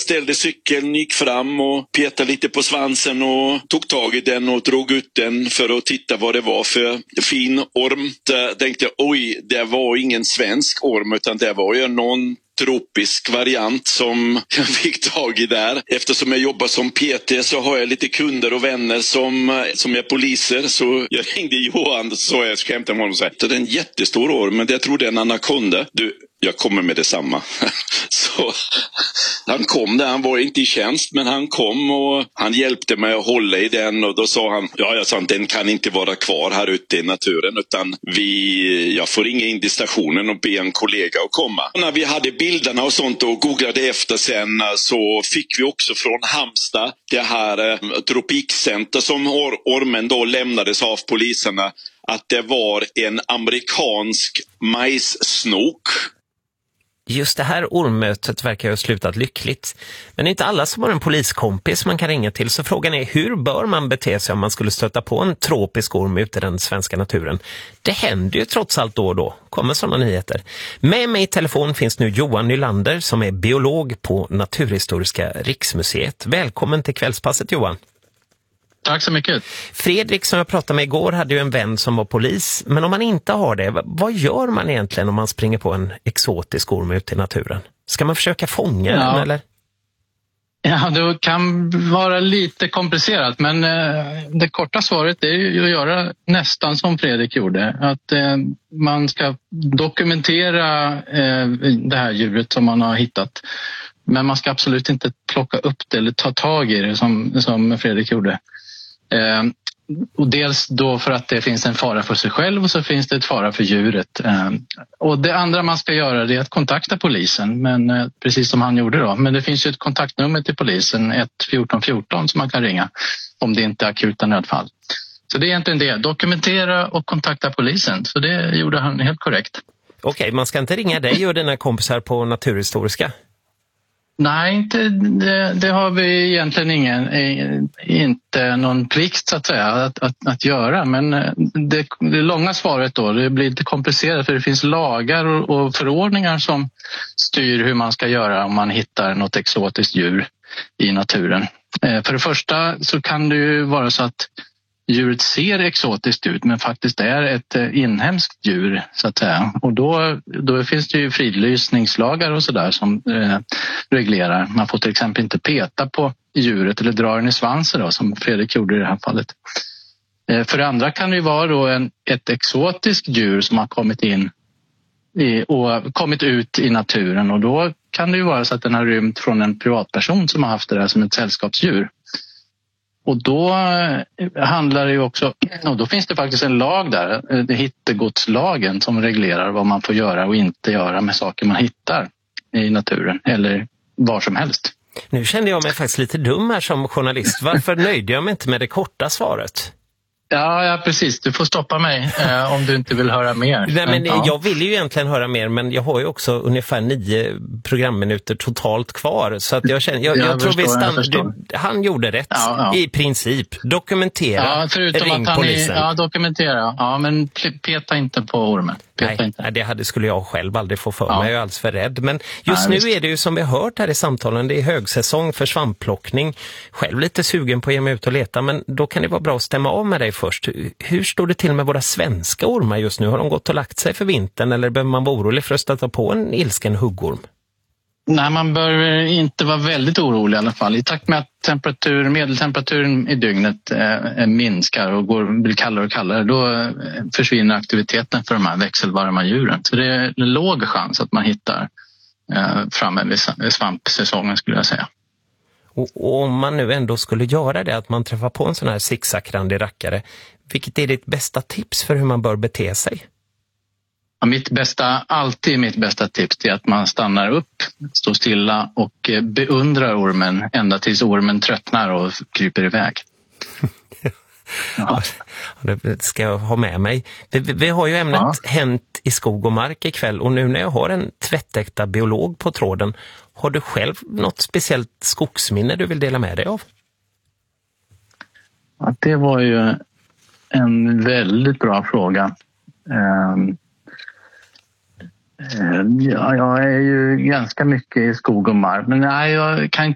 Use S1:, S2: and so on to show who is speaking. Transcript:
S1: ställde cykeln, gick fram och petade lite på svansen och tog tag i den och drog ut den för att titta vad det var för fin orm. Där tänkte jag, oj, det var ingen svensk orm utan det var ju någon tropisk variant som jag fick tag i där. Eftersom jag jobbar som PT så har jag lite kunder och vänner som är poliser. Så jag ringde Johan och så jag skämtade med honom och sa, det är en jättestor orm, men jag tror det är en anakonda. Du, jag kommer med detsamma. Så han kom där, han var inte i tjänst, men han kom och han hjälpte mig att hålla i den och då sa han, jag sa, den kan inte vara kvar här ute i naturen utan jag får ringa in till stationen och be en kollega att komma. Och när vi hade bilderna och sånt och googlade efter sen så fick vi också från Halmstad det här tropikcenter som ormen då lämnades av poliserna, att det var en amerikansk majssnok.
S2: Just det här ormmötet verkar ha slutat lyckligt. Men det är inte alla som har en poliskompis man kan ringa till. Så frågan är, hur bör man bete sig om man skulle stöta på en tropisk orm ute i den svenska naturen? Det händer ju trots allt då och då. Kommer sådana nyheter. Med mig i telefon finns nu Johan Nylander som är biolog på Naturhistoriska riksmuseet. Välkommen till kvällspasset, Johan.
S3: Tack så mycket.
S2: Fredrik som jag pratade med igår hade ju en vän som var polis. Men om man inte har det, vad gör man egentligen om man springer på en exotisk orm ute i naturen? Ska man försöka fånga den eller?
S3: Ja, det kan vara lite komplicerat, men det korta svaret är ju att göra nästan som Fredrik gjorde. Att man ska dokumentera det här djuret som man har hittat. Men man ska absolut inte plocka upp det eller ta tag i det som Fredrik gjorde. Och dels då för att det finns en fara för sig själv och så finns det ett fara för djuret. Och det andra man ska göra är att kontakta polisen, men precis som han gjorde då. Men det finns ju ett kontaktnummer till polisen, 1414 som man kan ringa om det inte är akuta nödfall. Så det är egentligen det, dokumentera och kontakta polisen. Så det gjorde han helt korrekt.
S2: Okej, man ska inte ringa dig och dina kompisar på Naturhistoriska?
S3: Nej, det har vi egentligen inte någon plikt så att säga att göra. Men det långa svaret då, det blir lite komplicerat för det finns lagar och förordningar som styr hur man ska göra om man hittar något exotiskt djur i naturen. För det första så kan det ju vara så att djuret ser exotiskt ut men faktiskt är ett inhemskt djur så att säga. Och då finns det ju fridlysningslagar och sådär som reglerar. Man får till exempel inte peta på djuret eller dra den i svansen då, som Fredrik gjorde i det här fallet. För det andra kan det ju vara då ett exotiskt djur som har kommit ut i naturen och då kan det ju vara så att den har rymt från en privatperson som har haft det där som ett sällskapsdjur. Och då handlar det ju också, och då finns det faktiskt en lag där, hittegodslagen, som reglerar vad man får göra och inte göra med saker man hittar i naturen eller var som helst.
S2: Nu kände jag mig faktiskt lite dum här som journalist. Varför nöjde jag mig inte med det korta svaret?
S3: Ja, precis. Du får stoppa mig om du inte vill höra mer.
S2: Nej, men jag vill ju egentligen höra mer, men jag har ju också ungefär 9 programminuter totalt kvar. Så att jag känner, jag tror han gjorde rätt i princip. Dokumentera, ring polisen.
S3: Ja, dokumentera. Ja, men peta inte på ormen.
S2: Nej, det skulle jag själv aldrig få för mig. Jag är alldeles för rädd. Men just nu är det ju som vi har hört här i samtalen, det är högsäsong för svampplockning. Själv lite sugen på att ge mig ut och leta, men då kan det vara bra att stämma av med dig först. Hur står det till med våra svenska ormar just nu? Har de gått och lagt sig för vintern eller behöver man vara orolig för att stöta på en ilsken huggorm?
S3: Nej, man bör inte vara väldigt orolig i alla fall. I takt med att medeltemperaturen i dygnet minskar och blir kallare och kallare, då försvinner aktiviteten för de här växelvarma djuren. Så det är en låg chans att man hittar framme vid svampsäsongen skulle jag säga.
S2: Och om man nu ändå skulle göra det, att man träffar på en sån här zigzagrandig rackare, vilket är ditt bästa tips för hur man bör bete sig?
S3: Mitt bästa tips är att man stannar upp, står stilla och beundrar ormen ända tills ormen tröttnar och kryper iväg.
S2: Ja, det ska jag ha med mig. Vi har ju ämnet Hänt i skog och mark ikväll och nu när jag har en tvättäkta biolog på tråden, har du själv något speciellt skogsminne du vill dela med dig av?
S3: Ja, det var ju en väldigt bra fråga. Ja, jag är ju ganska mycket i skog och mark. Men nej, jag kan